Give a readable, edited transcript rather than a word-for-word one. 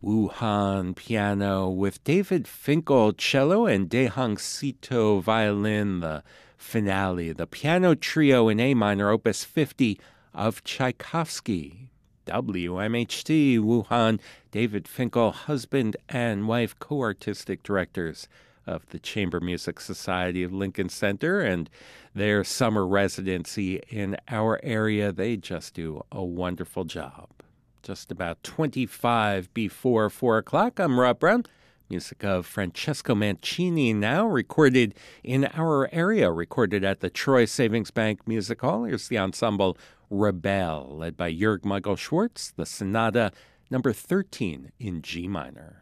Wuhan piano with David Finkel cello and Dehong Sito violin, the finale, the piano trio in A minor, opus 50 of Tchaikovsky. WMHT Wuhan, David Finkel, husband and wife, co-artistic directors of the Chamber Music Society of Lincoln Center, and their summer residency in our area. They just do a wonderful job. Just about 25 before 4 o'clock, I'm Rob Brown. Music of Francesco Mancini now, recorded in our area, recorded at the Troy Savings Bank Music Hall. Here's the ensemble Rebel, led by Jörg Michael Schwartz, the Sonata number 13 in G minor.